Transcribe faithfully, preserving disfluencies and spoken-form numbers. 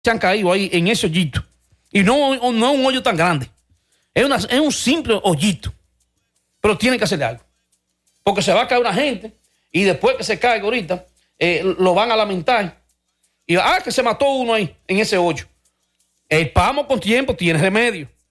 se han caído ahí en ese hoyito. Y no, no es un hoyo tan grande. Es, una, es un simple hoyito. Pero tienen que hacerle algo. Porque se va a caer una gente y después que se caiga ahorita, eh, lo van a lamentar. Y ah, que se mató uno ahí, en ese hoyo. El pamo con tiempo tiene remedio.